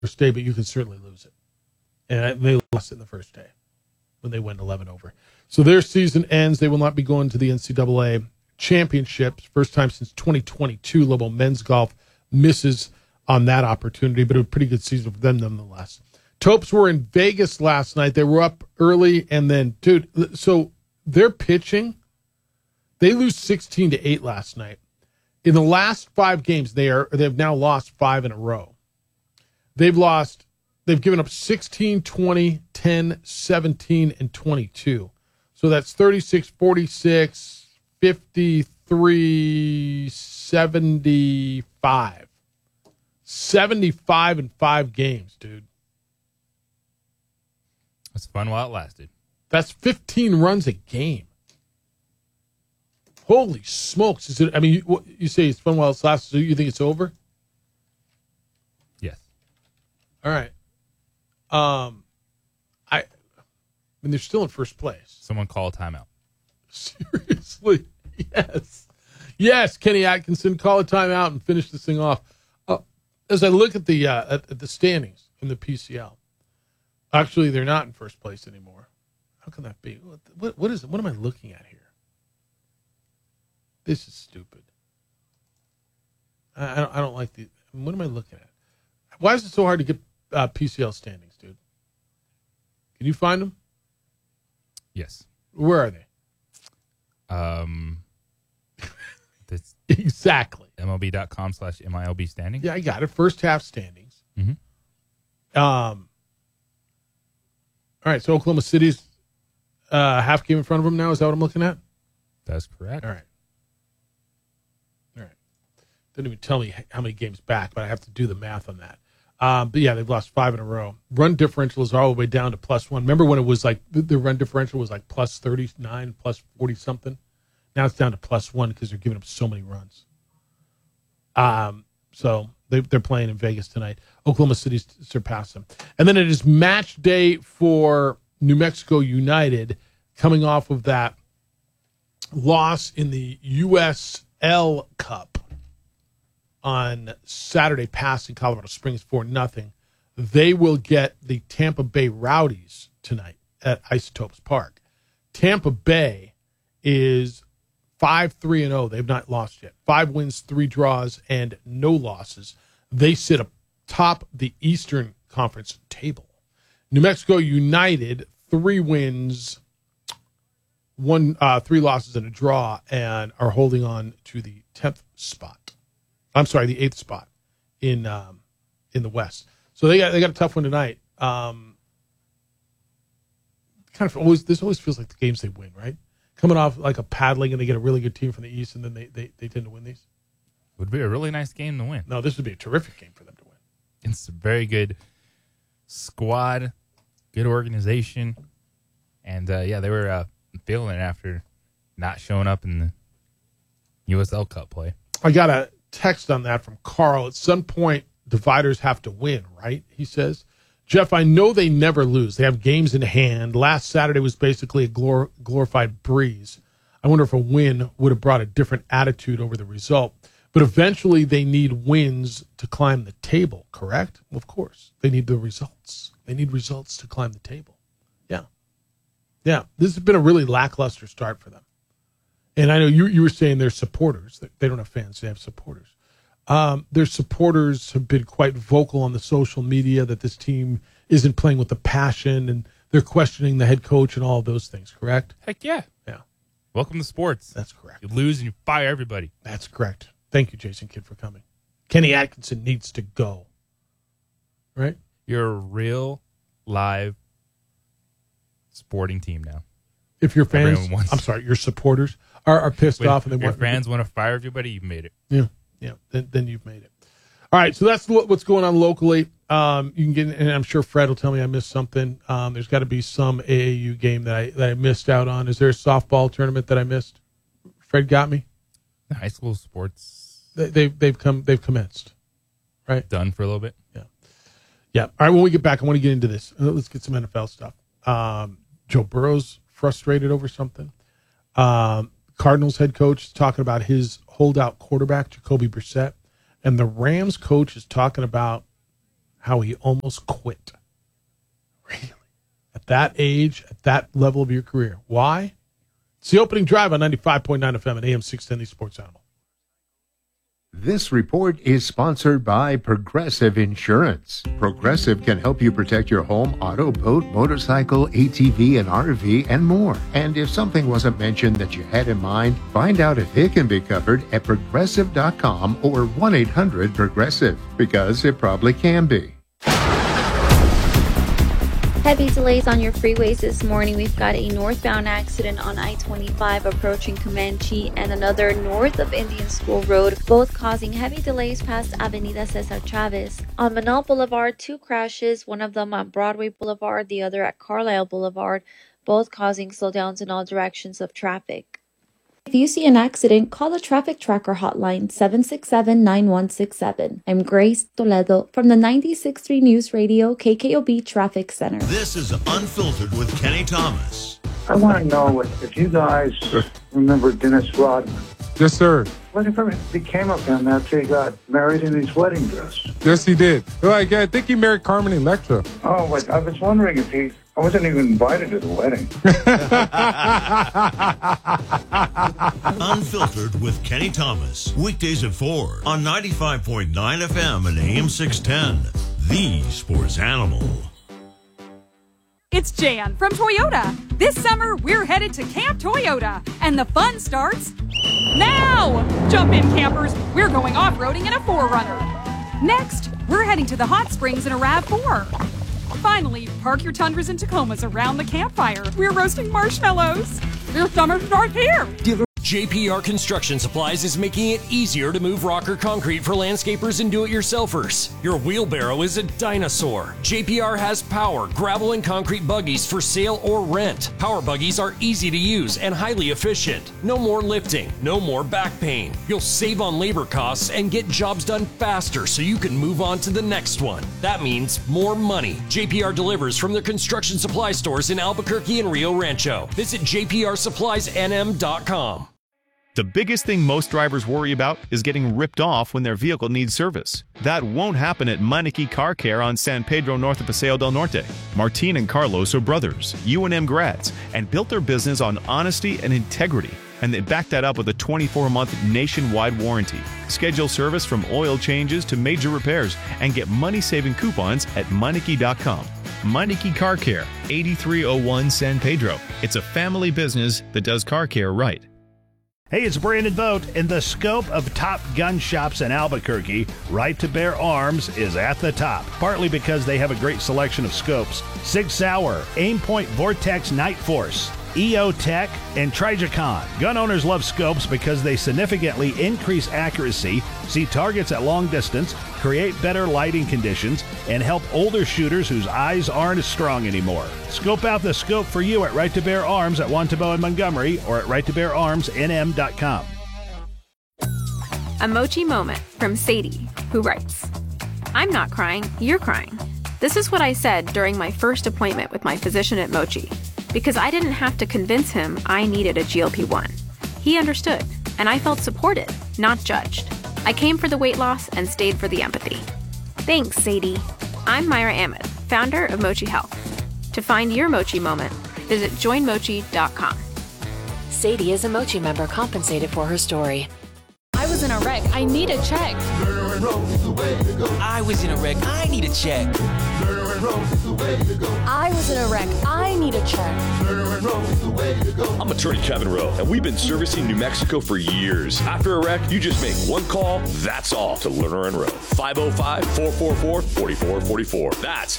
first day, but you can certainly lose it. And they lost it in the first day when they went 11 over. So their season ends. They will not be going to the NCAA championships. First time since 2022. Lobo men's golf misses on that opportunity, but a pretty good season for them nonetheless. Topes were in Vegas last night. They were up early, and then, dude, so their pitching, they lose 16-8 last night. In the last 5 games, they've now lost 5 in a row. They've given up 16, 20, 10, 17, and 22. So that's 36, 46, 53, 75. 75 in 5 games, dude. It's fun while it lasted. That's 15 runs a game. Holy smokes. Is it? I mean, you say it's fun while it lasted, so you think it's over? Yes. All right. I mean, they're still in first place. Someone call a timeout. Seriously. Yes. Yes, Kenny Atkinson, call a timeout and finish this thing off. As I look at the standings in the PCL, actually, they're not in first place anymore. How can that be? What is it? What am I looking at here? This is stupid. I don't like the. What am I looking at? Why is it so hard to get PCL standings, dude? Can you find them? Yes. Where are they? This exactly. MLB.com/MILB standings. Yeah, I got it. First half standings. Mm-hmm. All right, so Oklahoma City's half game in front of them now. Is that what I'm looking at? That's correct. All right. Didn't even tell me how many games back, but I have to do the math on that. But yeah, they've lost 5 in a row. Run differential is all the way down to +1. Remember when it was like the run differential was like +39, +40 something? Now it's down to +1 because they're giving up so many runs. So they're playing in Vegas tonight. Oklahoma City surpassed them. And then it is match day for New Mexico United, coming off of that loss in the USL Cup on Saturday, passing Colorado Springs 4-0. They will get the Tampa Bay Rowdies tonight at Isotopes Park. Tampa Bay is 5-3-0. They've not lost yet. 5 wins, 3 draws, and no losses. They sit atop the Eastern Conference table. New Mexico United, 3 wins, 3 losses, and a draw, and are holding on to the 10th spot. I'm sorry, the 8th spot in the West. So they got a tough one tonight. This always feels like the games they win, right? Coming off like a paddling, and they get a really good team from the East, and then they tend to win these. Would be a really nice game to win. No, this would be a terrific game for them to win. It's a very good squad, good organization, and they were feeling it after not showing up in the USL Cup play. I got a text on that from Carl. At some point, dividers have to win, right? He says. Jeff, I know they never lose. They have games in hand. Last Saturday was basically a glorified breeze. I wonder if a win would have brought a different attitude over the result. But eventually they need wins to climb the table, correct? Well, of course. They need the results. They need results to climb the table. Yeah. Yeah. This has been a really lackluster start for them. And I know you were saying they're supporters. They don't have fans. They have supporters. Their supporters have been quite vocal on the social media that this team isn't playing with the passion, and they're questioning the head coach and all of those things, correct? Heck yeah. Yeah. Welcome to sports. That's correct. You lose and you fire everybody. That's correct. Thank you, Jason Kidd, for coming. Kenny Atkinson needs to go. Right? You're a real, live sporting team now. If your fans, your supporters are pissed off and they want your fans want to fire everybody, you've made it. Yeah. Yeah, then you've made it. All right, so that's what's going on locally. You can get, and I'm sure Fred will tell me I missed something. There's got to be some AAU game that I missed out on. Is there a softball tournament that I missed? Fred got me. The high school sports. They've commenced, right? Done for a little bit. Yeah. All right. When we get back, I want to get into this. Let's get some NFL stuff. Joe Burrow's frustrated over something. Cardinals head coach is talking about his holdout quarterback, Jacoby Brissett. And the Rams coach is talking about how he almost quit. Really? At that age, at that level of your career. Why? It's the opening drive on 95.9 FM and AM 610, the Sports Animal. This report is sponsored by Progressive Insurance. Progressive can help you protect your home, auto, boat, motorcycle, ATV, and RV, and more. And if something wasn't mentioned that you had in mind, find out if it can be covered at Progressive.com or 1-800-PROGRESSIVE, because it probably can be. Heavy delays on your freeways this morning. We've got a northbound accident on I-25 approaching Comanche and another north of Indian School Road, both causing heavy delays past Avenida Cesar Chavez. On Manal Boulevard, 2 crashes, one of them on Broadway Boulevard, the other at Carlisle Boulevard, both causing slowdowns in all directions of traffic. If you see an accident, call the Traffic Tracker hotline 767-9167. I'm Grace Toledo from the 96.3 News Radio KKOB Traffic Center. This is Unfiltered with Kenny Thomas. I want to know if you guys remember Dennis Rodman. Yes, sir. Whatever became of him after he got married in his wedding dress? Yes, he did. Like, I think he married Carmen Electra. Oh, but I was wondering if I wasn't even invited to the wedding. Unfiltered with Kenny Thomas. Weekdays at 4 on 95.9 FM and AM 610. The Sports Animal. It's Jan from Toyota. This summer, we're headed to Camp Toyota, and the fun starts now! Jump in, campers. We're going off-roading in a 4Runner. Next, we're heading to the hot springs in a RAV4. Finally, park your Tundras and Tacomas around the campfire. We're roasting marshmallows. Your summer starts here. JPR Construction Supplies is making it easier to move rock or concrete for landscapers and do-it-yourselfers. Your wheelbarrow is a dinosaur. JPR has power, gravel, and concrete buggies for sale or rent. Power buggies are easy to use and highly efficient. No more lifting, no more back pain. You'll save on labor costs and get jobs done faster so you can move on to the next one. That means more money. JPR delivers from their construction supply stores in Albuquerque and Rio Rancho. Visit jprsuppliesnm.com. The biggest thing most drivers worry about is getting ripped off when their vehicle needs service. That won't happen at Meineke Car Care on San Pedro north of Paseo del Norte. Martin and Carlos are brothers, UNM grads, and built their business on honesty and integrity. And they back that up with a 24-month nationwide warranty. Schedule service from oil changes to major repairs and get money-saving coupons at Meineke.com. Meineke Car Care, 8301 San Pedro. It's a family business that does car care right. Hey, it's Brandon Vogt. In the scope of top gun shops in Albuquerque, Right to Bear Arms is at the top, partly because they have a great selection of scopes. Sig Sauer, Aimpoint Vortex Night Force, EO Tech, and Trijicon. Gun owners love scopes because they significantly increase accuracy, see targets at long distance, create better lighting conditions, and help older shooters whose eyes aren't as strong anymore. Scope out the scope for you at Right to Bear Arms at Wantabo and Montgomery or at righttobeararmsnm.com. A Mochi moment from Sadie, who writes, I'm not crying, you're crying. This is what I said during my first appointment with my physician at Mochi, because I didn't have to convince him I needed a GLP-1. He understood, and I felt supported, not judged. I came for the weight loss and stayed for the empathy. Thanks, Sadie. I'm Myra Ahmed, founder of Mochi Health. To find your Mochi moment, visit joinmochi.com. Sadie is a Mochi member compensated for her story. I was in a wreck. I need a check. I was in a wreck. I need a check. I was in a wreck. I need a check. I'm attorney Kevin Rowe, and we've been servicing New Mexico for years. After a wreck, you just make one call, that's all, to Lerner and Rowe. 505-444-4444. That's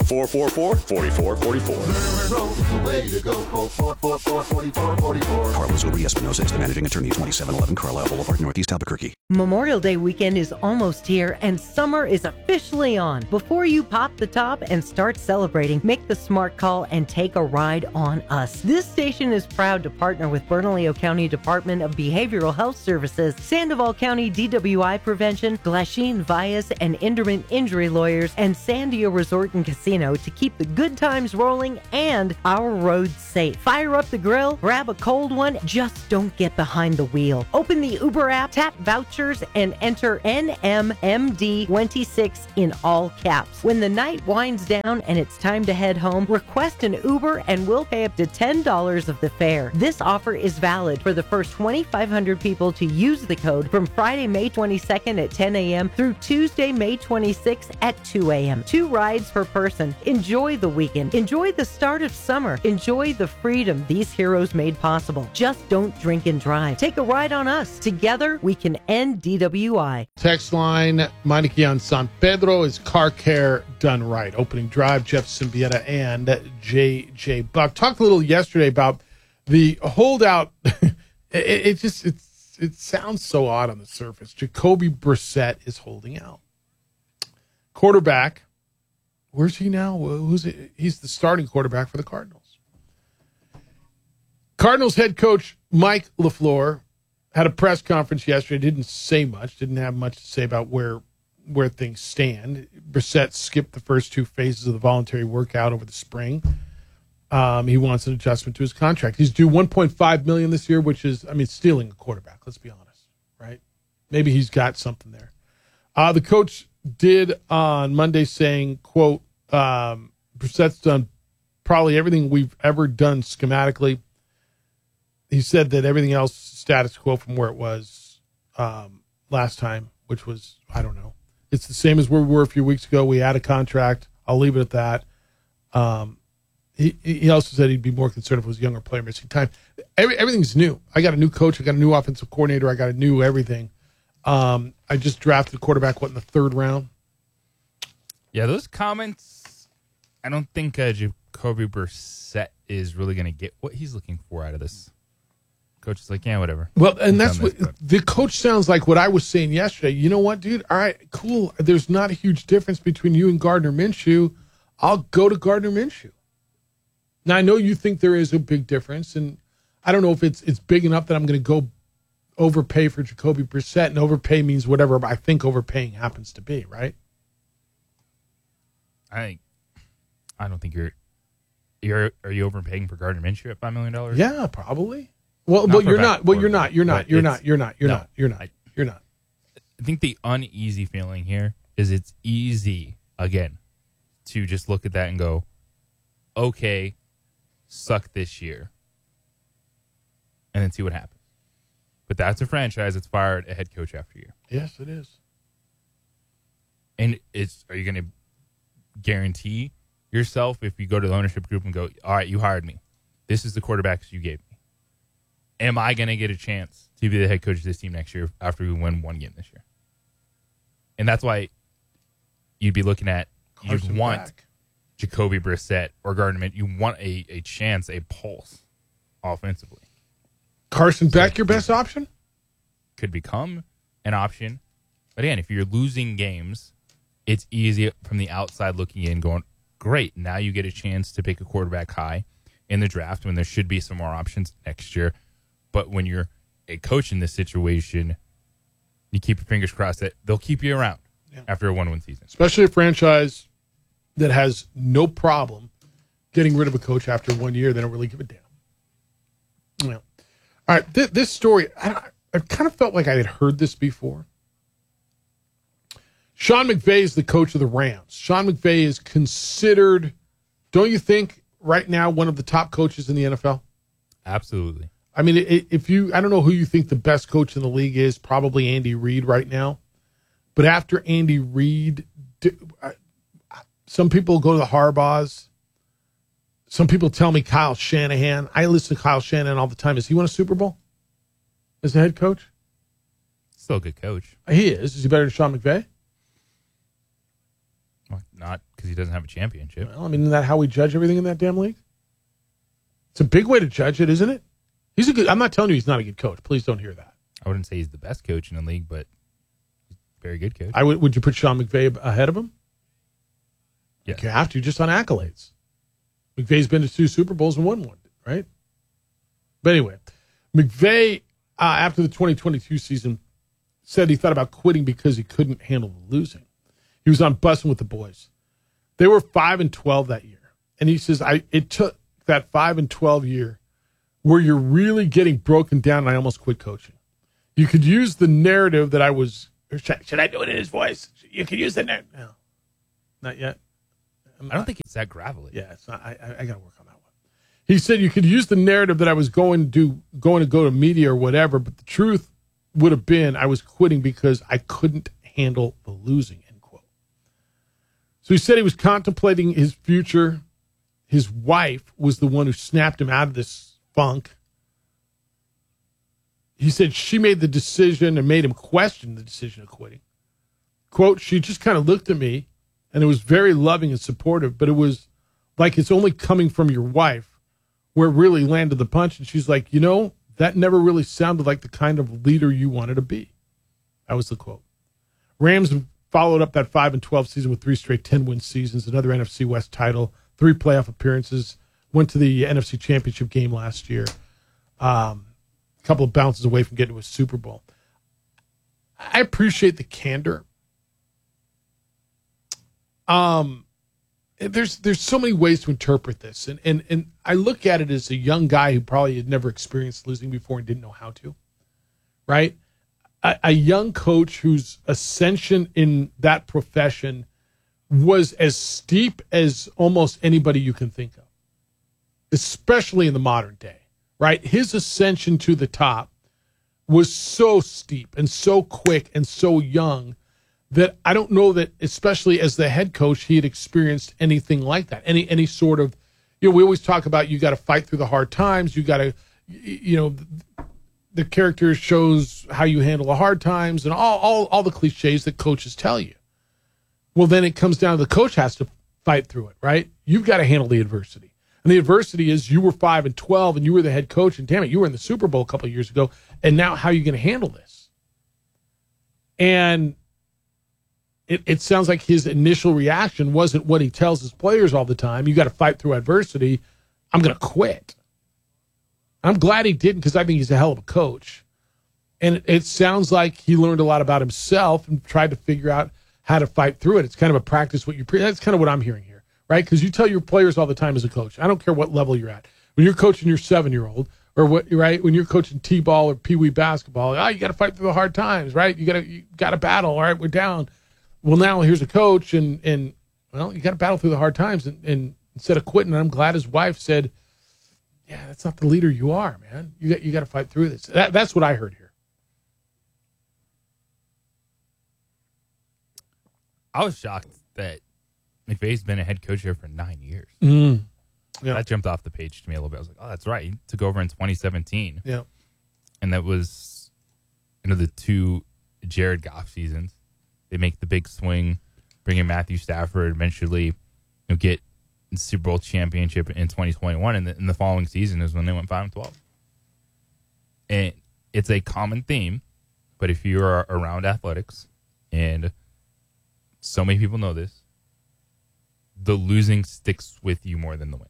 444-4444. Carlos Uri Espinosa is the managing attorney, 2711 Carlisle Boulevard, Northeast Albuquerque. Memorial Day weekend is almost here, and summer is officially on. Before you pop the top and start celebrating, make the smart call and take a ride on us. This station is proud to partner with Bernalillo County Department of Behavioral Health Services, Sandoval County DWI Prevention, Glasheen Vias and Inderman Injury Lawyers, and Sandia Resort and Casino to keep the good times rolling and our roads safe. Fire up the grill, grab a cold one, just don't get behind the wheel. Open the Uber app, tap vouchers, and enter NMMD when 26 in all caps. When the night winds down and it's time to head home, request an Uber and we'll pay up to $10 of the fare. This offer is valid for the first 2,500 people to use the code from Friday, May 22nd at 10 a.m. through Tuesday, May 26th at 2 a.m. 2 rides per person. Enjoy the weekend. Enjoy the start of summer. Enjoy the freedom these heroes made possible. Just don't drink and drive. Take a ride on us. Together, we can end DWI. Text line, Meineke on San Pedro is car care done right. Opening drive, Jeff Symbieta and J.J. Buck. Talked a little yesterday about the holdout. It sounds so odd on the surface. Jacoby Brissett is holding out. Quarterback. Where's he now? Who's it? He's the starting quarterback for the Cardinals. Cardinals head coach Mike LaFleur had a press conference yesterday. Didn't say much. Didn't have much to say about where things stand. Brissett skipped the first 2 phases of the voluntary workout over the spring. He wants an adjustment to his contract. He's due $1.5 million this year, which is, stealing a quarterback. Let's be honest, right? Maybe he's got something there. The coach did on Monday saying, quote, Brissett's done probably everything we've ever done schematically. He said that everything else status quo from where it was last time, which was, I don't know. It's the same as where we were a few weeks ago. We had a contract. I'll leave it at that. He also said he'd be more concerned if it was a younger player missing time. Everything's new. I got a new coach. I got a new offensive coordinator. I got a new everything. I just drafted a quarterback, in the 3rd round? Yeah, those comments, I don't think Jacoby Brissett is really going to get what he's looking for out of this. Coach is like, yeah, whatever. Well, and that's what the coach sounds like what I was saying yesterday. You know what, dude? All right, cool. There's not a huge difference between you and Gardner Minshew. I'll go to Gardner Minshew. Now, I know you think there is a big difference, and I don't know if it's big enough that I'm going to go overpay for Jacoby Brissett, and overpay means whatever I think overpaying happens to be, right? I don't think are you overpaying for Gardner Minshew at $5 million? Yeah, probably. Well, you're not. Well, you're not. You're not. I think the uneasy feeling here is it's easy, again, to just look at that and go, okay, suck this year, and then see what happens. But that's a franchise that's fired a head coach after a year. Yes, it is. And are you going to guarantee yourself if you go to the ownership group and go, all right, you hired me. This is the quarterbacks you gave me. Am I going to get a chance to be the head coach of this team next year after we win 1 game this year? And that's why you'd be looking at, you'd want Jacoby Brissett or Gardner Minshew. You want a chance, a pulse offensively. Carson Beck, your best option? Could become an option. But again, if you're losing games, it's easy from the outside looking in going, great, now you get a chance to pick a quarterback high in the draft when there should be some more options next year. But when you're a coach in this situation, you keep your fingers crossed that they'll keep you around after a 1-win season. Especially a franchise that has no problem getting rid of a coach after 1 year. They don't really give a damn. Yeah. All right, this story, I kind of felt like I had heard this before. Sean McVay is the coach of the Rams. Sean McVay is considered, don't you think, right now one of the top coaches in the NFL? Absolutely. I mean, I don't know who you think the best coach in the league is, probably Andy Reid right now. But after Andy Reid, some people go to the Harbaughs. Some people tell me Kyle Shanahan. I listen to Kyle Shanahan all the time. Has he won a Super Bowl as the head coach? Still a good coach. He is. Is he better than Sean McVay? Well, not because he doesn't have a championship. Well, isn't that how we judge everything in that damn league? It's a big way to judge it, isn't it? He's a good. I'm not telling you he's not a good coach. Please don't hear that. I wouldn't say he's the best coach in the league, but he's a very good coach. Would you put Sean McVay ahead of him? Yes. You have to, just on accolades. McVay's been to 2 Super Bowls and won one, right? But anyway, McVay, after the 2022 season, said he thought about quitting because he couldn't handle the losing. He was on Bussing with the Boys. They were 5-12 that year. And he says, it took that 5-12 year where you're really getting broken down, and I almost quit coaching. You could use the narrative that I was Should I do it in his voice? You can use the narrative. No, not yet. I don't think it's that gravelly. Yeah, it's not. I got to work on that one. He said you could use the narrative that I was going to go to media or whatever, but the truth would have been I was quitting because I couldn't handle the losing, end quote. So he said he was contemplating his future. His wife was the one who snapped him out of this funk. He said she made the decision and made him question the decision of quitting. Quote, she just kind of looked at me, and it was very loving and supportive, but it was like it's only coming from your wife where it really landed the punch. And she's like, that never really sounded like the kind of leader you wanted to be. That was the quote. Rams followed up that 5-12 season with 3 straight 10-win seasons, another NFC West title, 3 playoff appearances, went to the NFC Championship game last year. A couple of bounces away from getting to a Super Bowl. I appreciate the candor. There's so many ways to interpret this, and I look at it as a young guy who probably had never experienced losing before and didn't know how to, right? A young coach whose ascension in that profession was as steep as almost anybody you can think of, especially in the modern day, right? His ascension to the top was so steep and so quick and so young that I don't know that, especially as the head coach, he had experienced anything like that. Any sort of, we always talk about you got to fight through the hard times. You got to, the character shows how you handle the hard times and all the cliches that coaches tell you. Well, then it comes down to the coach has to fight through it, right? You've got to handle the adversity. And the adversity is you were 5-12 and you were the head coach, and damn it, you were in the Super Bowl a couple of years ago. And now how are you going to handle this? And it sounds like his initial reaction wasn't what he tells his players all the time. You got to fight through adversity. I'm going to quit. I'm glad he didn't, because I think he's a hell of a coach. And it sounds like he learned a lot about himself and tried to figure out how to fight through it. It's kind of a practice what you that's kind of what I'm hearing here, right? Because you tell your players all the time as a coach, I don't care what level you're at. When you're coaching your 7-year-old, or what, right? When you're coaching T-ball or Pee Wee basketball, you got to fight through the hard times, right? You got to battle. All right, we're down. Well, now here's a coach, and you got to battle through the hard times, and instead of quitting. I'm glad his wife said, "Yeah, that's not the leader you are, man. You got to fight through this." That's what I heard here. I was shocked that McVay's been a head coach here for 9 years. Yeah. That jumped off the page to me a little bit. I was like, "Oh, that's right." He took over in 2017. Yeah, and that was the 2 Jared Goff seasons. They make the big swing, bring in Matthew Stafford, eventually get the Super Bowl championship in 2021, and the following season is when they went 5-12. And it's a common theme, but if you are around athletics, and so many people know this, the losing sticks with you more than the wins.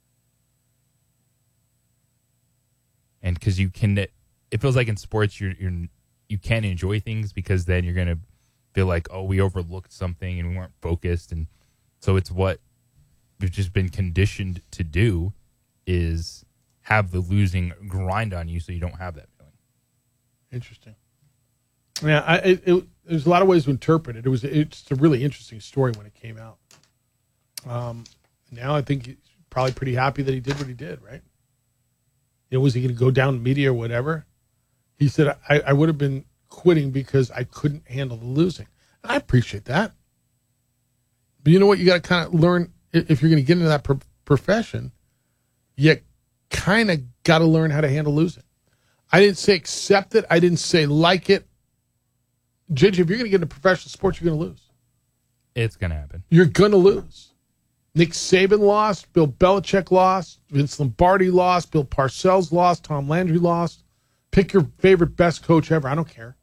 And because it feels like in sports you can't enjoy things because then you're going to feel like, oh, we overlooked something and we weren't focused. And so it's what we've just been conditioned to do, is have the losing grind on you so you don't have that feeling. Interesting. Yeah, there's a lot of ways to interpret it. It's a really interesting story when it came out. Now I think he's probably pretty happy that he did what he did, right? Was he going to go down to media or whatever? He said, I would have been quitting because I couldn't handle the losing. And I appreciate that. But you know what? You got to kind of learn, if you're going to get into that profession, you kind of got to learn how to handle losing. I didn't say accept it. I didn't say like it. JJ, if you're going to get into professional sports, you're going to lose. It's going to happen. You're going to lose. Nick Saban lost. Bill Belichick lost. Vince Lombardi lost. Bill Parcells lost. Tom Landry lost. Pick your favorite best coach ever. I don't care.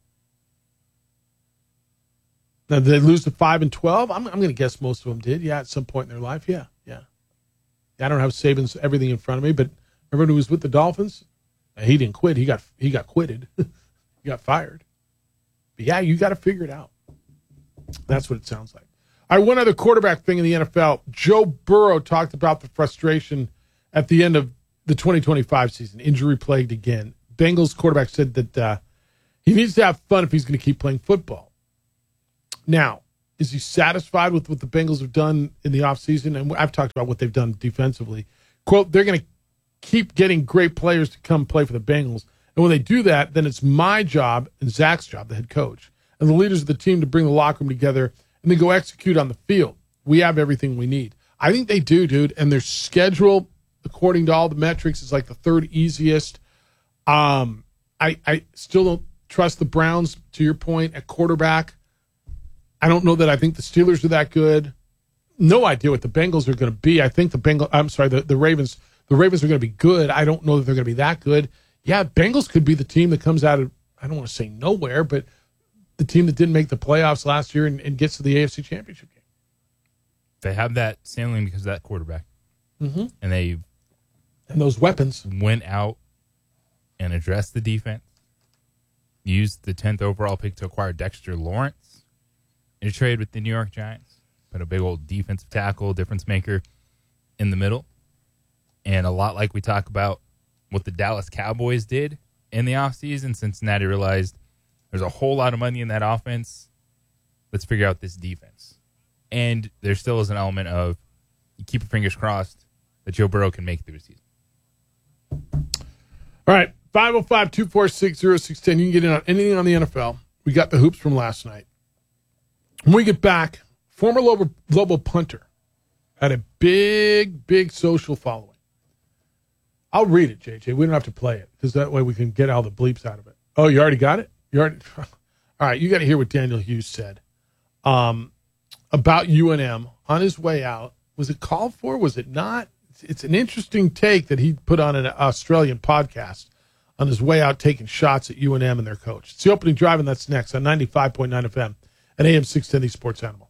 Now, did they lose to 5-12? I'm going to guess most of them did. Yeah, at some point in their life. Yeah. I don't have Saban's everything in front of me, but remember when he was with the Dolphins? He didn't quit. He got quitted. He got fired. But yeah, you got to figure it out. That's what it sounds like. All right, one other quarterback thing in the NFL. Joe Burrow talked about the frustration at the end of the 2025 season, injury-plagued again. Bengals quarterback said that he needs to have fun if he's going to keep playing football. Now, is he satisfied with what the Bengals have done in the offseason? And I've talked about what they've done defensively. Quote, they're going to keep getting great players to come play for the Bengals. And when they do that, then it's my job and Zach's job, the head coach, and the leaders of the team to bring the locker room together and then go execute on the field. We have everything we need. I think they do, dude. And their schedule, according to all the metrics, is like the third easiest. I still don't trust the Browns, to your point, at quarterback. I don't know that I think the Steelers are that good. No idea what the Bengals are going to be. I think the Ravens are going to be good. I don't know that they're going to be that good. Yeah, Bengals could be the team that comes out of, I don't want to say nowhere, but the team that didn't make the playoffs last year and gets to the AFC Championship game. They have that ceiling because of that quarterback. Mm-hmm. And those weapons went out and addressed the defense. Used the 10th overall pick to acquire Dexter Lawrence in a trade with the New York Giants. Put a big old defensive tackle, difference maker in the middle. And a lot like we talk about what the Dallas Cowboys did in the offseason, Cincinnati realized there's a whole lot of money in that offense. Let's figure out this defense. And there still is an element of you keep your fingers crossed that Joe Burrow can make it through the season. All right, 505-246-0610. You can get in on anything on the NFL. We got the hoops from last night. When we get back, former Lobo punter had a big social following. I'll read it, JJ. We don't have to play it because that way we can get all the bleeps out of it. Oh, you already got it? All right, you got to hear what Daniel Hughes said about UNM on his way out. Was it called for? Was it not? It's an interesting take that he put on an Australian podcast on his way out, taking shots at UNM and their coach. It's the opening drive, and that's next on 95.9 FM and AM 610, the Sports Animal.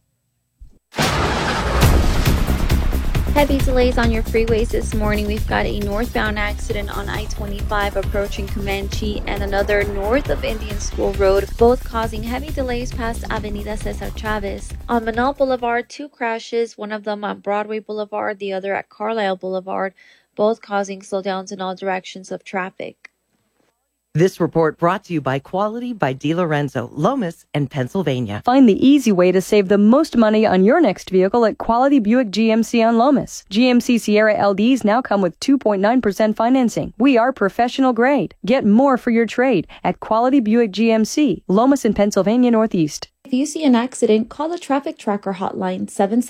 Heavy delays on your freeways this morning. We've got a northbound accident on I-25 approaching Comanche and another north of Indian School Road, both causing heavy delays past Avenida Cesar Chavez. On Manal Boulevard, 2 crashes, one of them on Broadway Boulevard, the other at Carlisle Boulevard, both causing slowdowns in all directions of traffic. This report brought to you by Quality by DiLorenzo, Lomas, and Pennsylvania. Find the easy way to save the most money on your next vehicle at Quality Buick GMC on Lomas. GMC Sierra LDs now come with 2.9% financing. We are professional grade. Get more for your trade at Quality Buick GMC, Lomas in Pennsylvania Northeast. If you see an accident, call the Traffic Tracker hotline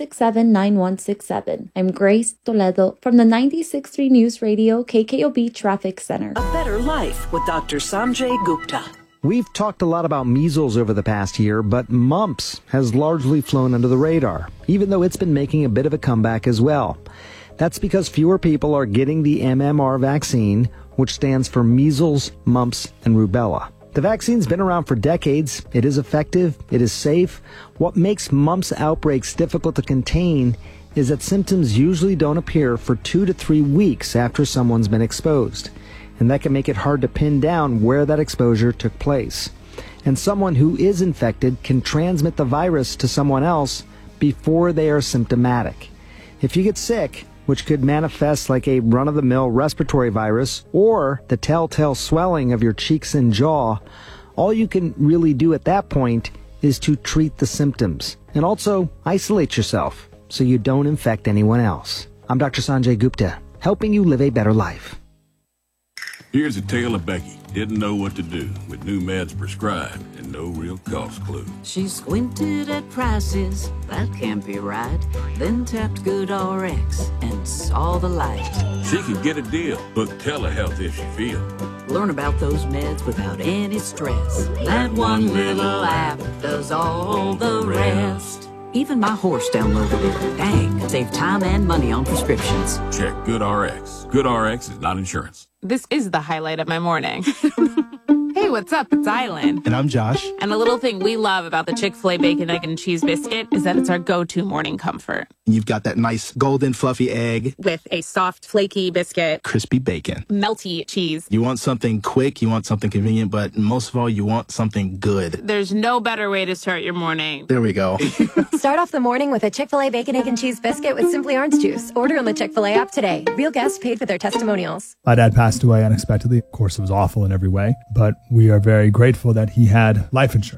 767-9167. I'm Grace Toledo from the 96.3 News Radio KKOB Traffic Center. A better life with Dr. Sanjay Gupta. We've talked a lot about measles over the past year, but mumps has largely flown under the radar, even though it's been making a bit of a comeback as well. That's because fewer people are getting the MMR vaccine, which stands for measles, mumps, and rubella. The vaccine's been around for decades. It is effective. It is safe. What makes mumps outbreaks difficult to contain is that symptoms usually don't appear for 2 to 3 weeks after someone's been exposed. And that can make it hard to pin down where that exposure took place. And someone who is infected can transmit the virus to someone else before they are symptomatic. If you get sick, which could manifest like a run-of-the-mill respiratory virus or the telltale swelling of your cheeks and jaw, all you can really do at that point is to treat the symptoms and also isolate yourself so you don't infect anyone else. I'm Dr. Sanjay Gupta, helping you live a better life. Here's a tale of Becky. Didn't know what to do with new meds prescribed and no real cost clue. She squinted at prices, that can't be right. Then tapped GoodRx and saw the light. She could get a deal. Book telehealth if she feels. Learn about those meds without any stress. That one little app does all the rest. Even my horse downloaded it. Dang, save time and money on prescriptions. Check GoodRx. GoodRx is not insurance. This is the highlight of my morning. Hey, what's up? It's Island. And I'm Josh. And a little thing we love about the Chick-fil-A Bacon, Egg, and Cheese Biscuit is that it's our go-to morning comfort. You've got that nice golden fluffy egg. With a soft, flaky biscuit. Crispy bacon. Melty cheese. You want something quick, you want something convenient, but most of all, you want something good. There's no better way to start your morning. There we go. Start off the morning with a Chick-fil-A Bacon, Egg, and Cheese Biscuit with Simply Orange Juice. Order on the Chick-fil-A app today. Real guests paid for their testimonials. My dad passed away unexpectedly. Of course, it was awful in every way, but we are very grateful that he had life insurance.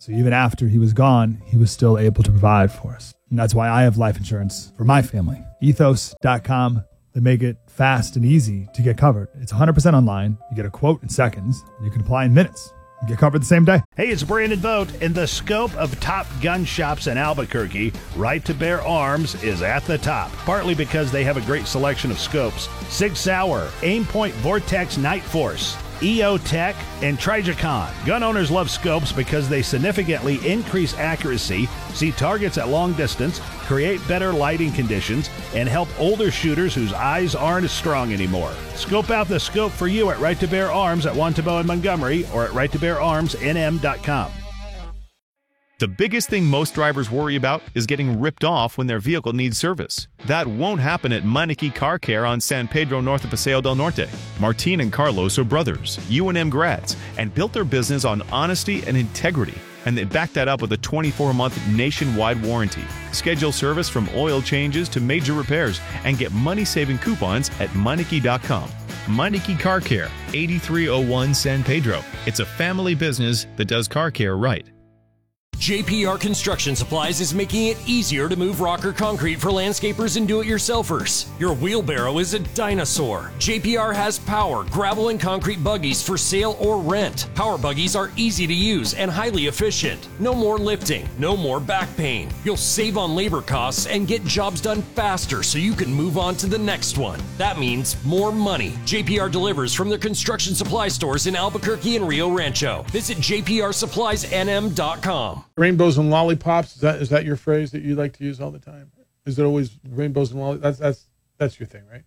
So even after he was gone, he was still able to provide for us. And that's why I have life insurance for my family. Ethos.com. They make it fast and easy to get covered. It's 100% online. You get a quote in seconds. And you can apply in minutes. You get covered the same day. Hey, it's Brandon Vogt, and the scope of top gun shops in Albuquerque, Right to Bear Arms, is at the top. Partly because they have a great selection of scopes. Sig Sauer, Aimpoint Vortex Night Force, EO Tech, and Trijicon. Gun owners love scopes because they significantly increase accuracy, see targets at long distance, create better lighting conditions, and help older shooters whose eyes aren't as strong anymore. Scope out the scope for you at Right to Bear Arms at Wantabo and Montgomery or at righttobeararmsnm.com. The biggest thing most drivers worry about is getting ripped off when their vehicle needs service. That won't happen at Meineke Car Care on San Pedro north of Paseo del Norte. Martin and Carlos are brothers, UNM grads, and built their business on honesty and integrity. And they back that up with a 24-month nationwide warranty. Schedule service from oil changes to major repairs and get money-saving coupons at Meineke.com. Meineke Car Care, 8301 San Pedro. It's a family business that does car care right. JPR Construction Supplies is making it easier to move rock or concrete for landscapers and do-it-yourselfers. Your wheelbarrow is a dinosaur. JPR has power, gravel, and concrete buggies for sale or rent. Power buggies are easy to use and highly efficient. No more lifting, no more back pain. You'll save on labor costs and get jobs done faster so you can move on to the next one. That means more money. JPR delivers from their construction supply stores in Albuquerque and Rio Rancho. Visit jprsuppliesnm.com. Rainbows and lollipops, is that your phrase that you like to use all the time? Is it always rainbows and lollipops? That's your thing, right?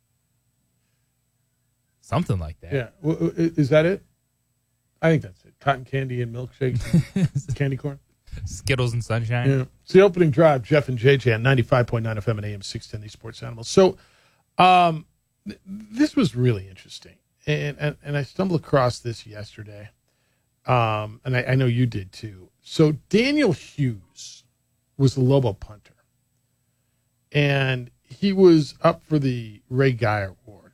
Something like that. Yeah. Is that it? I think that's it. Cotton candy and milkshakes, candy corn. Skittles and sunshine. Yeah. It's the opening drive, Jeff and JJ on 95.9 FM and AM 610, the Sports Animals. So this was really interesting. And I stumbled across this yesterday. And I know you did too. So Daniel Hughes was the Lobo punter, and he was up for the Ray Guy Award.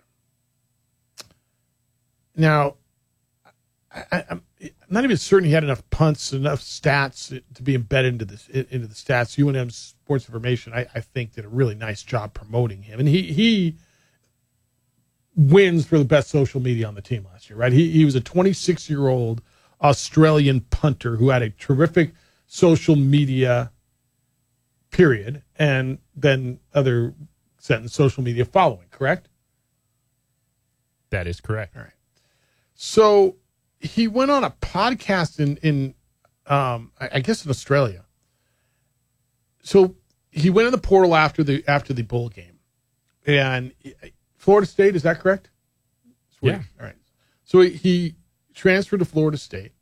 Now, I'm not even certain he had enough punts, enough stats to be embedded into the stats. UNM Sports Information, I think, did a really nice job promoting him, and he wins for the best social media on the team last year, right? He was a 26-year-old Australian punter who had a terrific social media period, and then other sentence social media following, correct? That is correct. All right. So he went on a podcast in I guess in Australia. So he went in the portal after the bowl game, and Florida State, is that correct? Sweet. Yeah. All right. So he transferred to Florida State,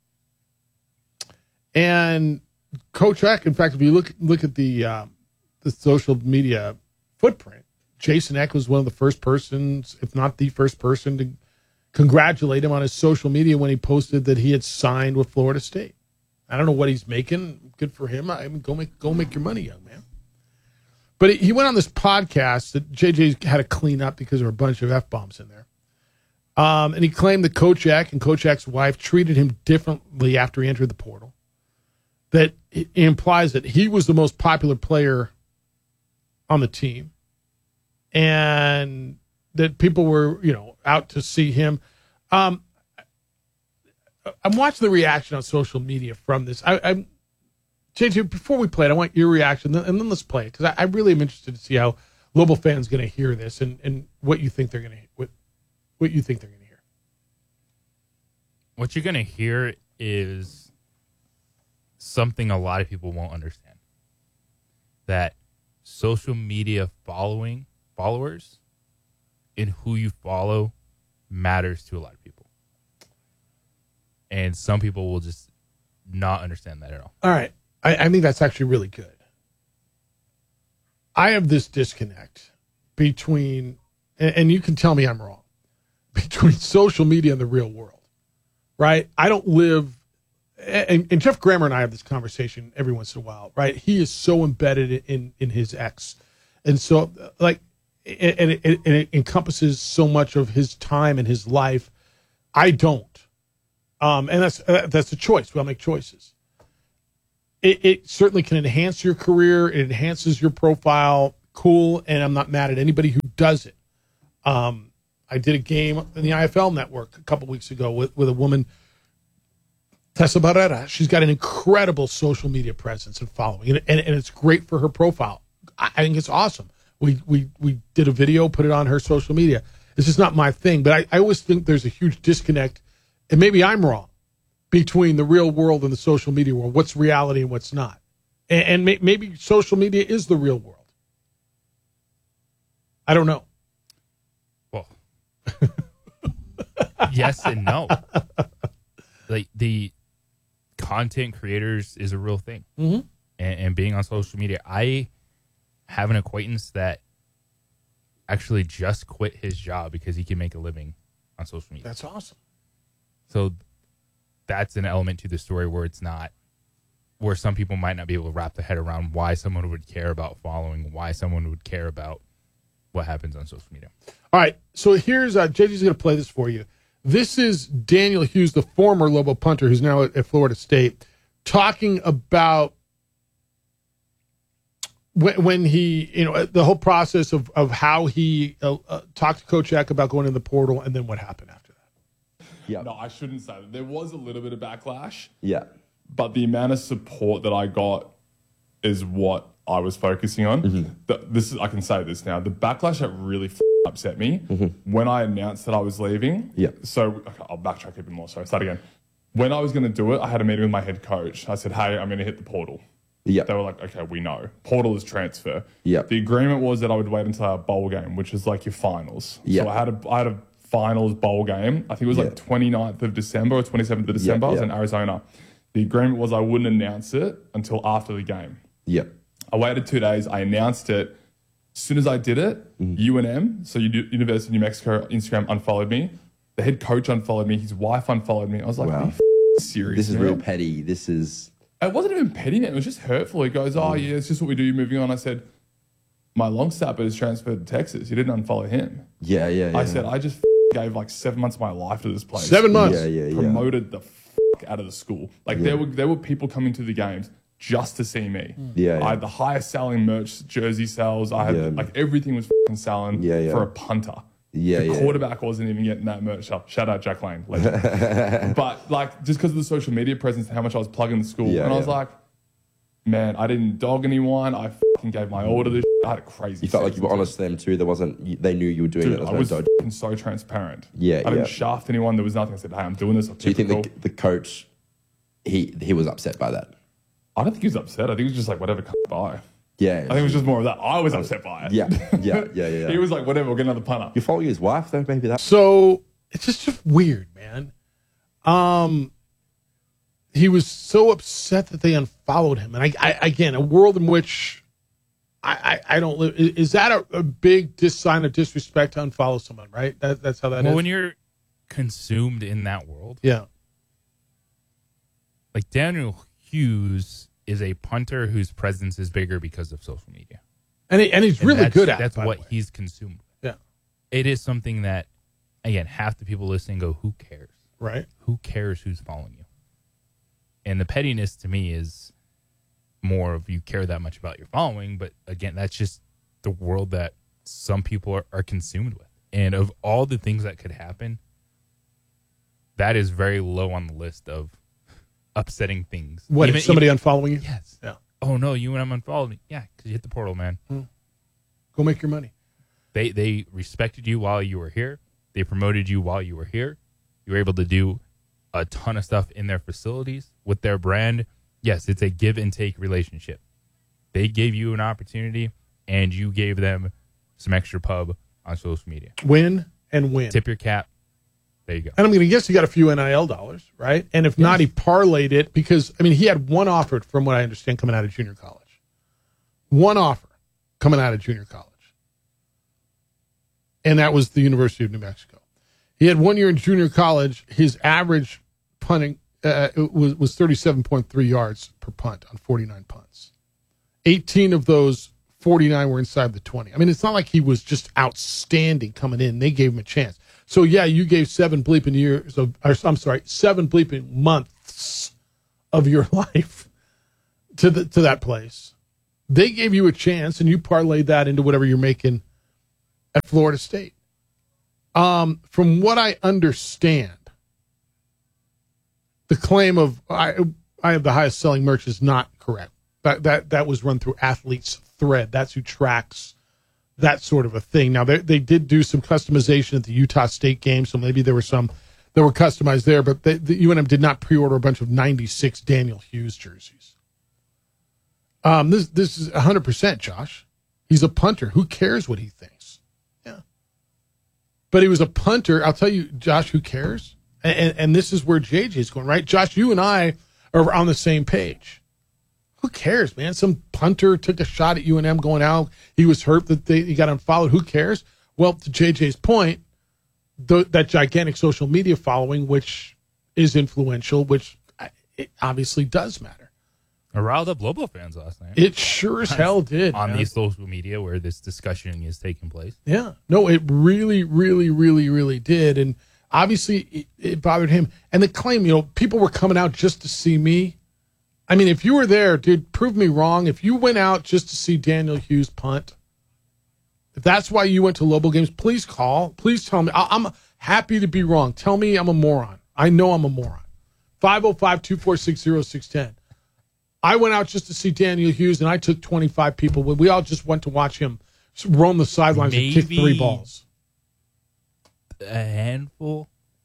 and Coach Eck, in fact, if you look at the social media footprint, Jason Eck was one of the first persons, if not the first person, to congratulate him on his social media when he posted that he had signed with Florida State. I don't know what he's making. Good for him. I mean, go make your money, young man. But he went on this podcast that JJ had to clean up because there were a bunch of F-bombs in there. And he claimed that Coach Eck and Coach Eck's wife treated him differently after he entered the portal. That it implies that he was the most popular player on the team, and that people were, out to see him. I'm watching the reaction on social media from this. JJ, before we play it, I want your reaction, and then let's play it, because I really am interested to see how Lobo fans going to hear this and what you think they're going to what you think they're going to hear. What you're going to hear is something a lot of people won't understand. That social media followers and who you follow matters to a lot of people. And some people will just not understand that at all. All right. I think that's actually really good. I have this disconnect between, and you can tell me I'm wrong, between social media and the real world, right? I don't live, and Jeff Grammer and I have this conversation every once in a while, right? He is so embedded in his ex. And so, it encompasses so much of his time and his life. I don't. And that's a choice. We all make choices. it certainly can enhance your career. It enhances your profile. Cool. And I'm not mad at anybody who does it. I did a game in the IFL network a couple weeks ago with a woman, Tessa Barrera. She's got an incredible social media presence and following, and it's great for her profile. I think it's awesome. We did a video, put it on her social media. This is not my thing, but I always think there's a huge disconnect, and maybe I'm wrong, between the real world and the social media world. What's reality and what's not? And maybe social media is the real world. I don't know. Well, yes and no. Like the content creators is a real thing, and being on social media. I have an acquaintance that actually just quit his job because he can make a living on social media. That's awesome. So that's an element to the story where it's not, where some people might not be able to wrap their head around why someone would care about following, why someone would care about what happens on social media. All right, so here's JG's going to play this for you. This is Daniel Hughes, the former Lobo punter who's now at Florida State, talking about when he, the whole process of how he talked to Coach Eck about going in the portal, and then what happened after that. Yeah. No, I shouldn't say that. There was a little bit of backlash. Yeah. But the amount of support that I got is what I was focusing on. I can say this now. The backlash that really upset me when I announced that I was leaving. Yeah. So okay, I'll backtrack even more. Sorry, start again. When I was going to do it, I had a meeting with my head coach. I said, "Hey, I'm going to hit the portal." Yeah. They were like, "Okay, we know. Portal is transfer." Yeah. The agreement was that I would wait until our bowl game, which is like your finals. Yeah. So I had a finals bowl game. I think it was like 29th of December or 27th of December. I was in Arizona. The agreement was I wouldn't announce it until after the game. Yeah. I waited 2 days. I announced it. As soon as I did it, UNM, so University of New Mexico, Instagram unfollowed me. The head coach unfollowed me. His wife unfollowed me. I was like, wow. Are you serious? This is real petty. This is... It wasn't even petty, man. It was just hurtful. He goes, oh, yeah, it's just what we do. You're moving on. I said, my long snapper is transferred to Texas. You didn't unfollow him. Yeah. I said, I just gave like 7 monts of my life to this place. 7 months? Yeah. Promoted the out of the school. Like there were people coming to the games just to see me. Yeah. I had the highest selling merch, jersey sales. I had like everything was selling for a punter. The quarterback wasn't even getting that merch up. Shout out Jack Lane. But like just because of the social media presence and how much I was plugging the school. And I was like, man, I didn't dog anyone. I gave my all to this. I had a crazy. You felt like you were honest to them too. There wasn't. They knew you were doing it. I was so transparent. Yeah. I didn't shaft anyone. There was nothing. I said, hey, I'm doing this. So you think the coach, he was upset by that? I don't think he was upset. I think he was just like, whatever, by. Yeah. I think it was just more of that. I was upset by it. Yeah. He was like, whatever, we'll get another punter. You're following his wife, though, maybe that. So it's just weird, man. He was so upset that they unfollowed him. And I again, a world in which I don't live. Is that a big sign of disrespect to unfollow someone, right? That's how that is. Well, when you're consumed in that world. Yeah. Like Daniel Hughes is a punter whose presence is bigger because of social media. And he's really good at it. That's what he's consumed with. Yeah. It is something that, again, half the people listening go, who cares? Right. Who cares who's following you? And the pettiness to me is more of you care that much about your following. But again, that's just the world that some people are consumed with. And of all the things that could happen, that is very low on the list of upsetting things. What, if somebody unfollowing you? Yes. Yeah. Oh, no, you and I'm unfollowed me. Yeah, because you hit the portal, man. Go make your money. They respected you while you were here. They promoted you while you were here. You were able to do a ton of stuff in their facilities with their brand. Yes, it's a give and take relationship. They gave you an opportunity, and you gave them some extra pub on social media. Win and win. Tip your cap. There you go. And I'm going to guess he got a few NIL dollars, right? And if not, he parlayed it because, I mean, he had one offer, from what I understand, coming out of junior college. One offer coming out of junior college. And that was the University of New Mexico. He had 1 year in junior college. His average punting was 37.3 yards per punt on 49 punts. 18 of those 49 were inside the 20. I mean, it's not like he was just outstanding coming in. They gave him a chance. So, yeah, you gave 7 bleeping months of your life to that place. They gave you a chance, and you parlayed that into whatever you're making at Florida State. From what I understand, the claim of I have the highest selling merch is not correct. That was run through Athletes Thread. That's who tracks that sort of a thing. Now, they did do some customization at the Utah State game, so maybe there were some that were customized there, but the UNM did not pre-order a bunch of 96 Daniel Hughes jerseys. This is 100%, Josh. He's a punter. Who cares what he thinks? Yeah. But he was a punter. I'll tell you, Josh, who cares? And this is where JJ's going, right? Josh, you and I are on the same page. Who cares, man? Some punter took a shot at UNM going out. He was hurt that he got unfollowed. Who cares? Well, to JJ's point, that gigantic social media following, which is influential, which it obviously does matter. It riled up Lobo fans last night. It sure as hell did. On these social media where this discussion is taking place. Yeah. No, it really, really, really, really did. And obviously it bothered him. And the claim, people were coming out just to see me. I mean, if you were there, dude, prove me wrong. If you went out just to see Daniel Hughes punt, if that's why you went to Lobo games, please call. Please tell me. I'm happy to be wrong. Tell me I'm a moron. I know I'm a moron. 505-246-0610. I went out just to see Daniel Hughes, and I took 25 people. We all just went to watch him roam the sidelines and kick 3 balls. A handful.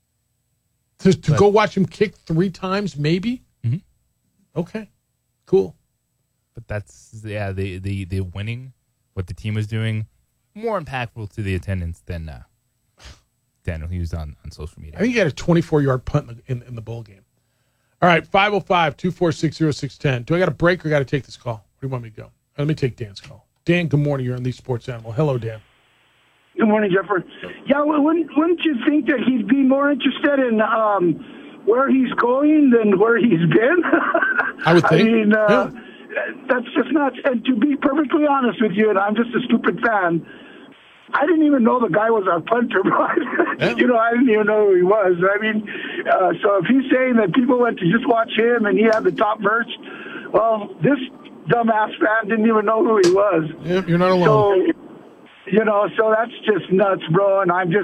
To go watch him kick 3 times, maybe? Mm-hmm. Okay, cool. But that's, the winning, what the team was doing, more impactful to the attendance than Daniel Hughes on social media. I think he had a 24-yard punt in the bowl game. All right, 505-246-0610. Do I got a break or got to take this call? Where do you want me to go? Let me take Dan's call. Dan, good morning. You're on the Sports Animal. Hello, Dan. Good morning, Jeffrey. Yeah, wouldn't you think that he'd be more interested in where he's going than where he's been? I would think. I mean, that's just nuts. And to be perfectly honest with you, and I'm just a stupid fan, I didn't even know the guy was our punter, but I didn't even know who he was. I mean, so if he's saying that people went to just watch him and he had the top merch, well, this dumbass fan didn't even know who he was. Yep, you're not alone. So that's just nuts, bro. And I'm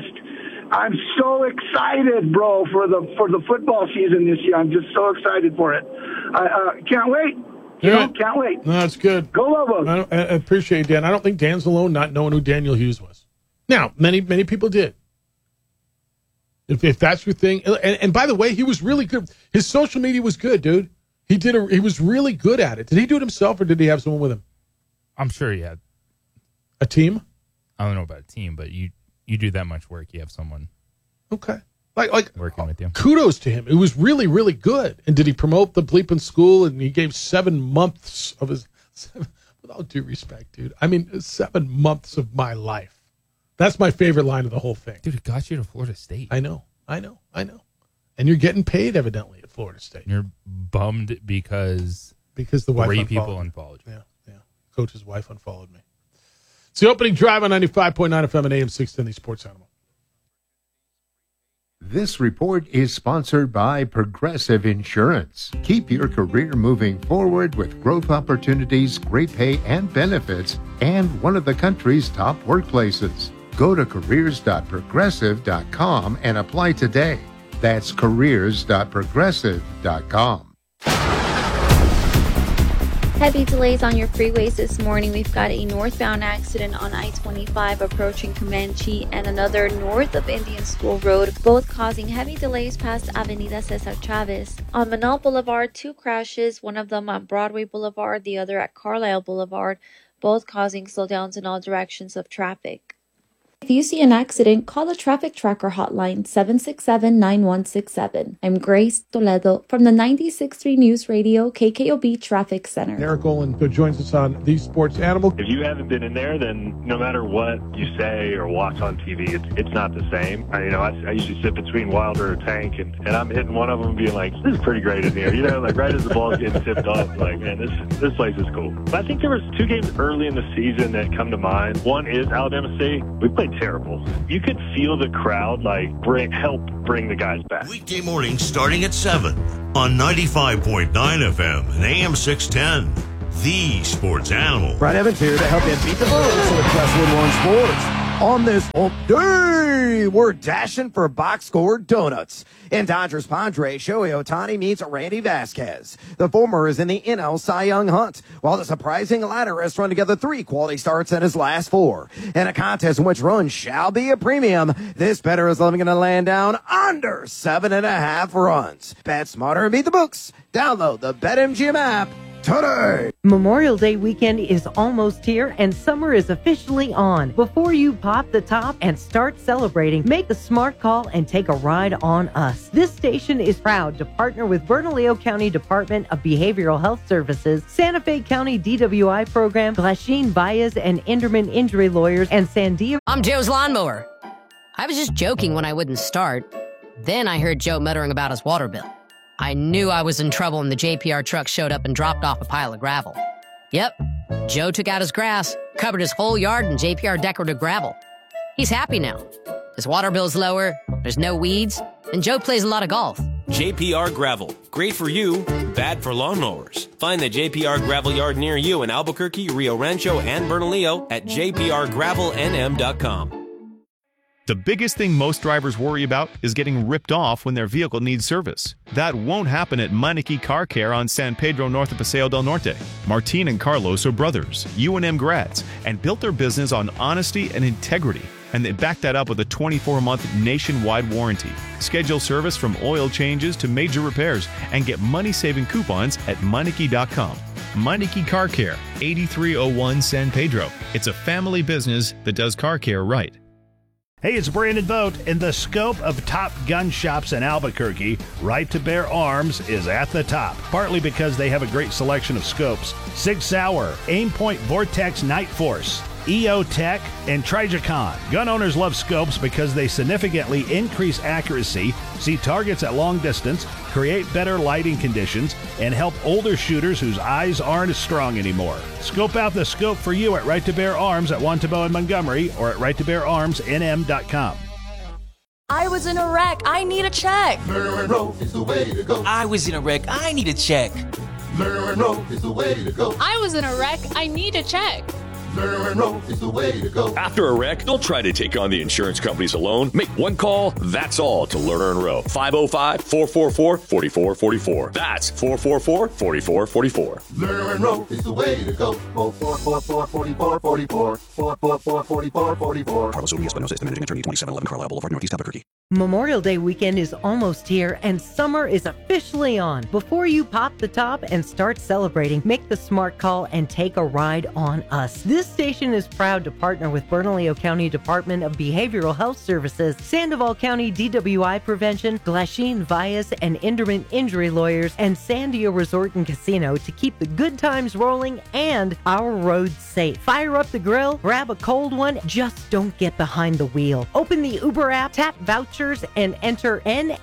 so excited, bro, for the football season this year. I'm just so excited for it. I can't wait. Can't wait. No, that's good. Go Lobos. I appreciate it, Dan. I don't think Dan's alone not knowing who Daniel Hughes was. Now, many people did. If that's your thing. And by the way, he was really good. His social media was good, dude. He was really good at it. Did he do it himself or did he have someone with him? I'm sure he had. A team? I don't know about a team, but you do that much work, you have someone. Okay. Like working with you. Kudos to him. It was really, really good. And did he promote the bleeping school? And he gave 7 months of his, with all due respect, dude. I mean, 7 months of my life. That's my favorite line of the whole thing. Dude, it got you to Florida State. I know. And you're getting paid, evidently, at Florida State. You're bummed because the wife 3 people unfollowed you. Yeah. Coach's wife unfollowed me. It's the opening drive on 95.9 FM and AM 610, the Sports Animal. This report is sponsored by Progressive Insurance. Keep your career moving forward with growth opportunities, great pay and benefits, and one of the country's top workplaces. Go to careers.progressive.com and apply today. That's careers.progressive.com. Heavy delays on your freeways this morning. We've got a northbound accident on I-25 approaching Comanche and another north of Indian School Road, both causing heavy delays past Avenida Cesar Chavez. On Manal Boulevard, 2 crashes, one of them on Broadway Boulevard, the other at Carlisle Boulevard, both causing slowdowns in all directions of traffic. If you see an accident, call the Traffic Tracker hotline 767-9167. I'm Grace Toledo from the 96.3 News Radio KKOB Traffic Center. Eric Olin joins us on The Sports Animal. If you haven't been in there, then no matter what you say or watch on TV, it's not the same. I usually sit between Wilder or Tank, and I'm hitting one of them being like, this is pretty great in here. Like right as the ball's getting tipped off, like, man, this place is cool. But I think there was 2 games early in the season that come to mind. One is Alabama State. We played terrible. You could feel the crowd help bring the guys back. Weekday mornings starting at 7 on 95.9 FM and AM 610. The Sports Animal. Brad Evans here to help you beat the buzz with Crestwood One Sports. On this hump day, we're dashing for box score donuts. In Dodgers Padres, Shohei Ohtani meets Randy Vasquez. The former is in the NL Cy Young hunt, while the surprising latter has run together 3 quality starts in his last 4. In a contest in which runs shall be a premium, this bettor is going to land down under 7.5 runs. Bet smarter and beat the books. Download the BetMGM app today. Memorial Day weekend is almost here and summer is officially on. Before you pop the top and start celebrating, make a smart call and take a ride on us. This station is proud to partner with Bernalillo County Department of Behavioral Health Services, Santa Fe County DWI Program, Glasheen Baez and Enderman Injury Lawyers, and Sandia. I'm Joe's lawnmower. I was just joking when I wouldn't start. Then I heard Joe muttering about his water bill. I knew I was in trouble when the JPR truck showed up and dropped off a pile of gravel. Yep, Joe took out his grass, covered his whole yard in JPR decorative gravel. He's happy now. His water bill's lower, there's no weeds, and Joe plays a lot of golf. JPR Gravel. Great for you, bad for lawnmowers. Find the JPR Gravel yard near you in Albuquerque, Rio Rancho, and Bernalillo at jprgravelnm.com. The biggest thing most drivers worry about is getting ripped off when their vehicle needs service. That won't happen at Meineke Car Care on San Pedro north of Paseo del Norte. Martin and Carlos are brothers, UNM grads, and built their business on honesty and integrity. And they back that up with a 24-month nationwide warranty. Schedule service from oil changes to major repairs and get money-saving coupons at Meineke.com. Meineke Car Care, 8301 San Pedro. It's a family business that does car care right. Hey, it's Brandon Vogt. In the scope of top gun shops in Albuquerque, Right to Bear Arms is at the top, partly because they have a great selection of scopes. Sig Sauer, Aimpoint Vortex Night Force, EO Tech, and Trijicon. Gun owners love scopes because they significantly increase accuracy, see targets at long distance, create better lighting conditions, and help older shooters whose eyes aren't as strong anymore. Scope out the scope for you at Right to Bear Arms at Wantabo and Montgomery or at righttobeararmsnm.com. I was in a wreck. I need a check. Monroe is the way to go. I was in a wreck. I need a check. Monroe is the way to go. I was in a wreck. I need a check. Monroe is the way to go. After a wreck, don't try to take on the insurance companies alone. Make one call, that's all, to Lerner and Rowe. 505-444-4444. That's 444-4444. Lerner and Rowe is the way to go. 444-4444. 444-4444. Carlos Urias Espinosa, managing attorney, 2711 Carlisle Boulevard, Northeast Albuquerque. Memorial Day weekend is almost here and summer is officially on. Before you pop the top and start celebrating, make the smart call and take a ride on us. This station is proud to partner with Bernalillo County Department of Behavioral Health Services, Sandoval County DWI Prevention, Glasheen Baez and Enderman Injury Lawyers, and Sandia Resort and Casino to keep the good times rolling and our roads safe. Fire up the grill, grab a cold one, just don't get behind the wheel. Open the Uber app, tap vouchers, and enter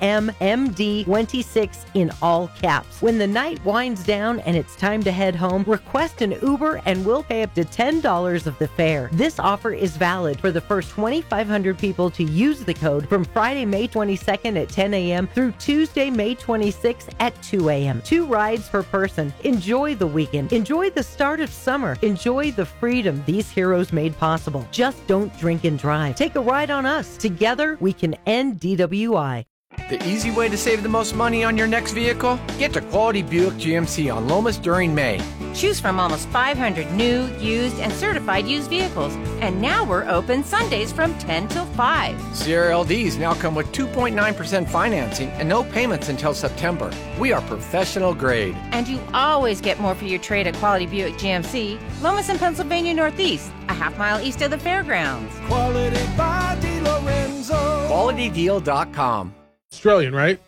NMMD26 in all caps. When the night winds down and it's time to head home, request an Uber and we'll pay up to $10 of the fare. This offer is valid for the first 2,500 people to use the code from Friday, May 22nd at 10 a.m. through Tuesday, May 26th at 2 a.m. 2 rides per person. Enjoy the weekend. Enjoy the start of summer. Enjoy the freedom these heroes made possible. Just don't drink and drive. Take a ride on us. Together, we can end DWI. The easy way to save the most money on your next vehicle? Get to Quality Buick GMC on Lomas during May. Choose from almost 500 new, used, and certified used vehicles. And now we're open Sundays from 10 till 5. Sierra LDs now come with 2.9% financing and no payments until September. We are professional grade. And you always get more for your trade at Quality Buick GMC, Lomas and Pennsylvania Northeast, a half-mile east of the fairgrounds. Quality by DiLorenzo. QualityDeal.com. Australian, right?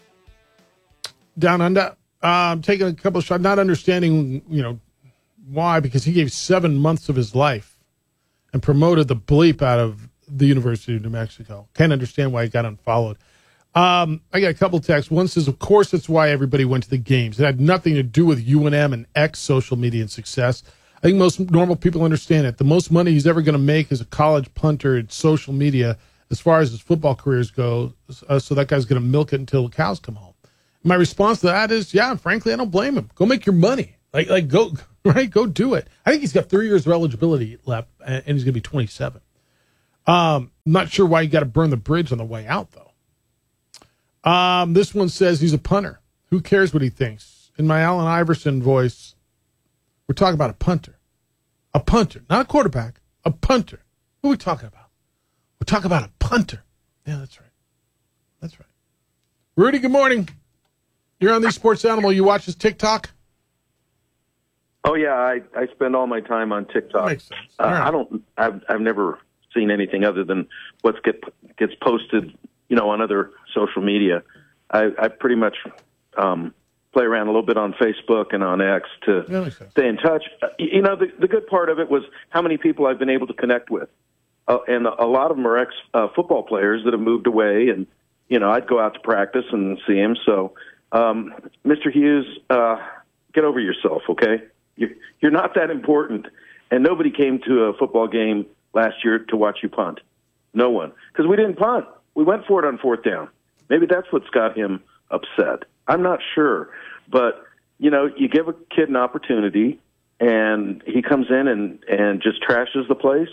Down under. Taking a couple of shots, not understanding, why, because he gave 7 months of his life and promoted the bleep out of the University of New Mexico. Can't understand why he got unfollowed. I got a couple texts. One says, of course, that's why everybody went to the games. It had nothing to do with UNM and X social media and success. I think most normal people understand it. The most money he's ever going to make as a college punter in social media, as far as his football careers go, so that guy's going to milk it until the cows come home. My response to that is, yeah, frankly, I don't blame him. Go make your money. Like go, right? Go do it. I think he's got 3 years of eligibility left, and he's going to be 27. Not sure why you got to burn the bridge on the way out, though. This one says he's a punter. Who cares what he thinks? In my Allen Iverson voice, we're talking about a punter. A punter, not a quarterback, a punter. Who are we talking about? We're talking about a punter. Yeah, that's right. That's right. Rudy, good morning. You're on the Sports Animal. You watch his TikTok? Oh yeah, I spend all my time on TikTok. Makes sense. Right. I've never seen anything other than what gets posted, on other social media. I pretty much play around a little bit on Facebook and on X to stay in touch. The good part of it was how many people I've been able to connect with, and a lot of them are ex football players that have moved away, and I'd go out to practice and see him. So, Mr. Hughes, get over yourself, okay? You're not that important, and nobody came to a football game last year to watch you punt. No one, because we didn't punt. We went for it on fourth down. Maybe that's what's got him upset. I'm not sure, but you give a kid an opportunity, and he comes in and just trashes the place.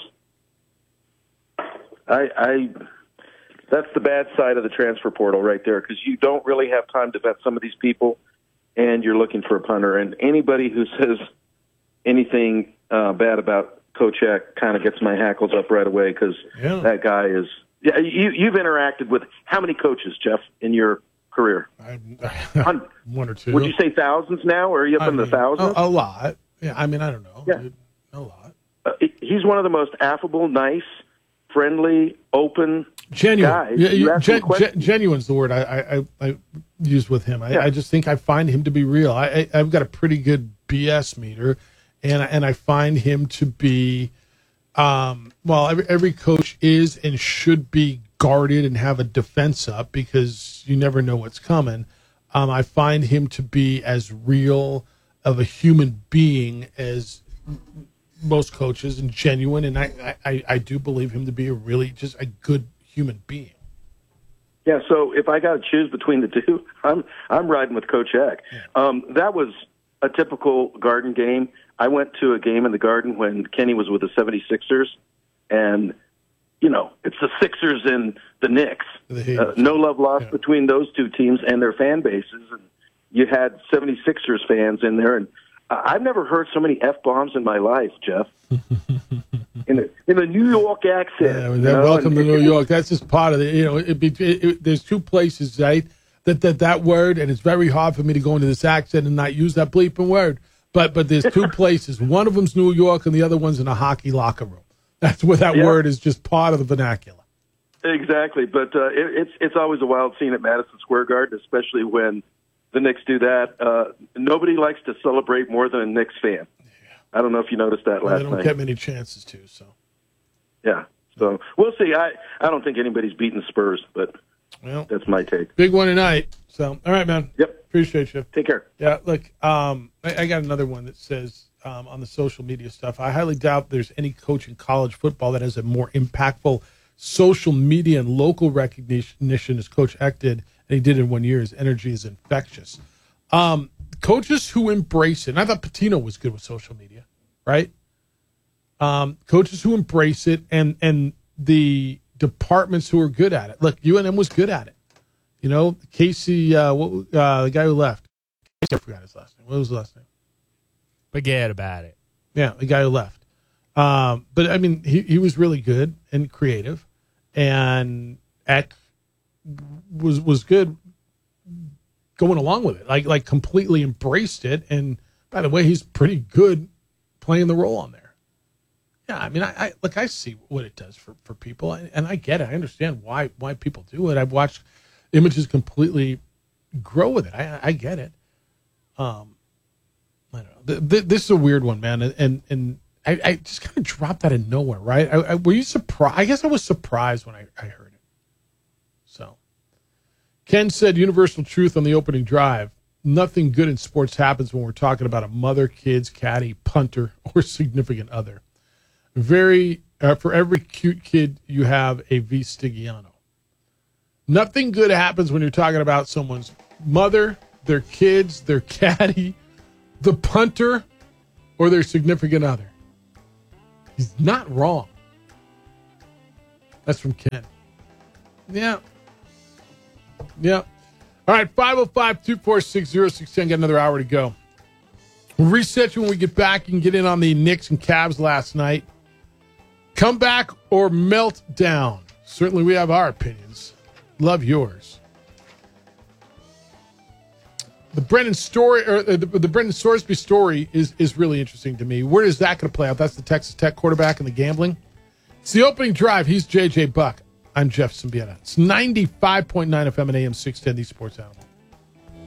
That's the bad side of the transfer portal right there, because you don't really have time to vet some of these people, and you're looking for a punter. And anybody who says anything bad about Kochek kind of gets my hackles up right away, because that guy is. Yeah, you've interacted with how many coaches, Jeff, in your career? One or two. Would you say thousands now, or are you up in the thousands? A lot. Yeah, I mean, I don't know. Yeah. A lot. He's one of the most affable, nice, friendly, open genuine guys. Genuine's the word I use with him. I just think I find him to be real. I've got a pretty good BS meter, and I find him to be every coach is and should be guarded and have a defense up, because you never know what's coming. I find him to be as real of a human being as most coaches, and genuine, and I do believe him to be just a good human being. Yeah, so if I got to choose between the two, I'm riding with Coach Eck. That was a typical Garden game. I went to a game in the Garden when Kenny was with the 76ers, and it's the Sixers and the Knicks. No love lost between those two teams and their fan bases. And you had 76ers fans in there, and I've never heard so many F-bombs in my life, Jeff. in a New York accent. Yeah, welcome to New York. That's just part of it. There's two places, right? That word, and it's very hard for me to go into this accent and not use that bleeping word. But there's two places. One of them's New York, and the other one's in a hockey locker room. That's where that word is just part of the vernacular. Exactly, but it's always a wild scene at Madison Square Garden, especially when the Knicks do that. Nobody likes to celebrate more than a Knicks fan. I don't know if you noticed that last night. They don't get many chances to. So yeah, so we'll see. I don't think anybody's beating the Spurs, but that's my take. Big one tonight. So all right, man. Yep. Appreciate you. Take care. Yeah, look, I got another one that says on the social media stuff, I highly doubt there's any coach in college football that has a more impactful social media and local recognition as Coach Eck did, and he did in 1 year. His energy is infectious. Coaches who embrace it, and I thought Patino was good with social media, right? Coaches who embrace it, and the departments who are good at it. Look, UNM was good at it. Casey, the guy who left. I forgot his last name. What was his last name? Forget about it. Yeah, the guy who left. But I mean, he was really good and creative, and Eck was good going along with it. Like completely embraced it. And by the way, he's pretty good playing the role on there. Yeah, I mean, I see what it does for people, and I get it. I understand why people do it. I've watched images completely grow with it. I get it. I don't know. This is a weird one, man, and I just kind of dropped that in nowhere, right? Were you surprised? I guess I was surprised when I heard it. So, Ken said universal truth on the opening drive. nothing good in sports happens when we're talking about a mother, kids, caddy, punter, or significant other. For every cute kid, you have a V. Stigiano. Nothing good happens when you're talking about someone's mother, their kids, their caddy, the punter, or their significant other. He's not wrong. That's from Ken. Yeah. Yeah. All right, 505-246-0610. Got another hour to go. We'll reset you when we get back. You can get in on the Knicks and Cavs last night. Comeback or melt down? Certainly we have our opinions. Love yours. The Brendan Sorsby story is really interesting to me. Where is that going to play out? That's the Texas Tech quarterback and the gambling. It's the opening drive. He's J.J. Buck. I'm Jeff Symbieta. It's 95.9 FM and AM 610, the Sports Animal.